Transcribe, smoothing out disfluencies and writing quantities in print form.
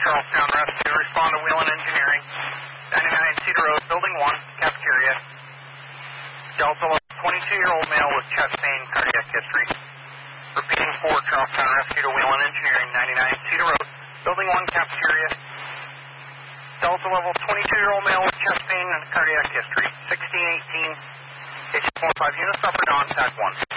Charlestown Rescue. Respond to Wheeling Engineering. 99 Cedar Road, Building 1, cafeteria. Delta 22-year-old male with chest pain, cardiac history. Repeating 4, Charlestown Rescue to Wheeling Engineering, 99 Cedar Road, Building 1, cafeteria. Delta level 22-year-old male with chest pain and cardiac history. 1618, H45 units, upper dawn, TAC 1.